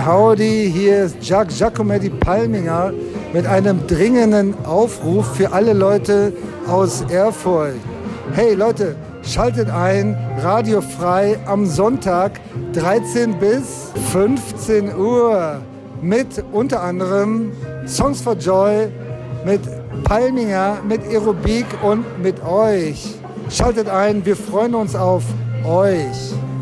howdy, hier ist Giacometti Palminger mit einem dringenden Aufruf für alle Leute aus Erfurt. Hey Leute, schaltet ein, Radio frei am Sonntag 13 bis 15 Uhr mit unter anderem Songs for Joy, mit Palminger, mit Aerobik und mit euch. Schaltet ein, wir freuen uns auf euch.